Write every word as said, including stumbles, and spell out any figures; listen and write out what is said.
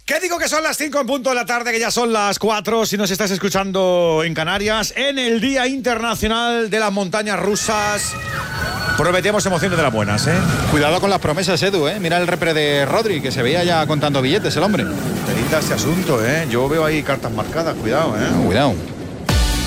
¿Qué digo que son las cinco en punto de la tarde, que ya son las cuatro si nos estás escuchando en Canarias, en el Día Internacional de las Montañas Rusas? Prometemos emociones de las buenas, ¿eh? Cuidado con las promesas, Edu, ¿eh? Mira el repre de Rodri, que se veía ya contando billetes el hombre. Telita este asunto, ¿eh? Yo veo ahí cartas marcadas, cuidado, ¿eh? Cuidado.